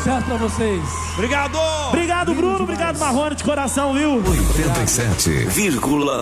sucesso pra vocês. Obrigado! Obrigado, Bruno. Obrigado, Marrone, de coração, viu? 87,9